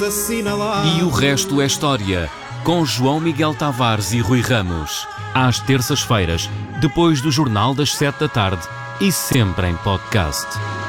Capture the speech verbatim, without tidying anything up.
assinalados. E o resto é história, com João Miguel Tavares e Rui Ramos. Às terças-feiras, depois do Jornal das Sete da Tarde e sempre em podcast.